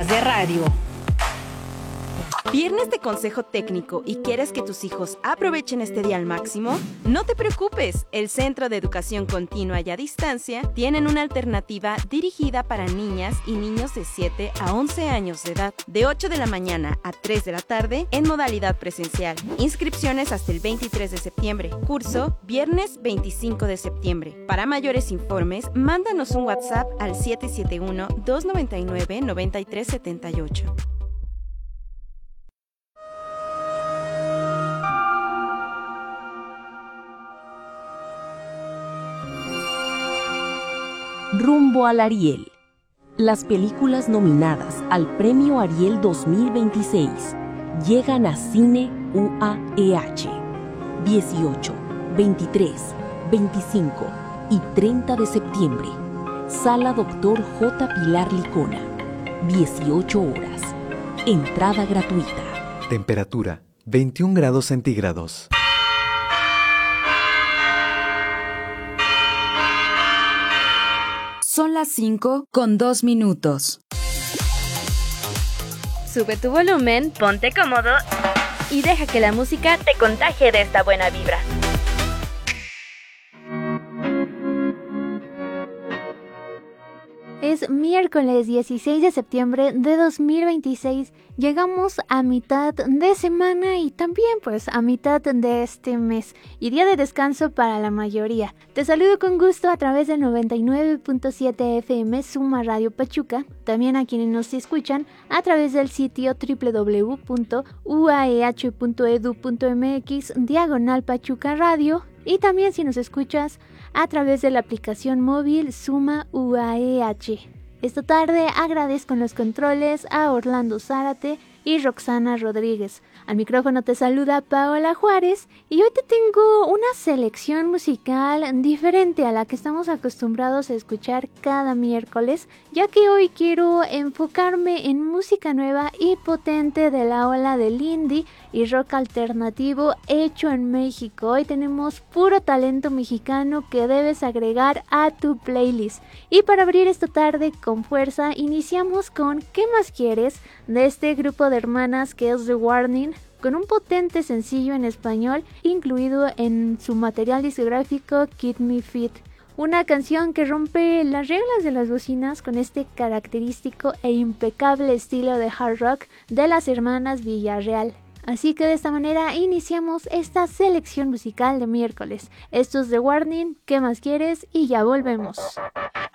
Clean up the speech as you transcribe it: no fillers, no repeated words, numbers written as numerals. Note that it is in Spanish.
horas de radio. ¿Viernes de consejo técnico y quieres que tus hijos aprovechen este día al máximo? No te preocupes, el Centro de Educación Continua y a Distancia tienen una alternativa dirigida para niñas y niños de 7 a 11 años de edad, de 8 de la mañana a 3 de la tarde en modalidad presencial. Inscripciones hasta el 23 de septiembre. Curso viernes 25 de septiembre. Para mayores informes, mándanos un WhatsApp al 771-299-9378. Rumbo al Ariel. Las películas nominadas al Premio Ariel 2026 llegan a Cine UAEH 18, 23, 25 y 30 de septiembre. Sala Dr. J. Pilar Licona. 18 horas. Entrada gratuita. Temperatura 21 grados centígrados. Son las 5:02. Sube tu volumen, ponte cómodo y deja que la música te contagie de esta buena vibra. Es miércoles 16 de septiembre de 2026. Llegamos a mitad de semana y también pues a mitad de este mes y día de descanso para la mayoría. Te saludo con gusto a través del 99.7 FM Suma Radio Pachuca, también a quienes nos escuchan a través del sitio www.uaeh.edu.mx/Pachuca Radio, y también si nos escuchas a través de la aplicación móvil Suma UAEH. Esta tarde agradezco en los controles a Orlando Zárate y Roxana Rodríguez. Al micrófono te saluda Paola Juárez y hoy te tengo una selección musical diferente a la que estamos acostumbrados a escuchar cada miércoles, ya que hoy quiero enfocarme en música nueva y potente de la ola del indie y rock alternativo hecho en México. Hoy tenemos puro talento mexicano que debes agregar a tu playlist. Y para abrir esta tarde con fuerza, iniciamos con ¿Qué más quieres? De este grupo de hermanas que es The Warning, con un potente sencillo en español incluido en su material discográfico Keep Me Fit. Una canción que rompe las reglas de las bocinas con este característico e impecable estilo de hard rock de las hermanas Villarreal. Así que de esta manera iniciamos esta selección musical de miércoles. Esto es The Warning, ¿qué más quieres? Y ya volvemos.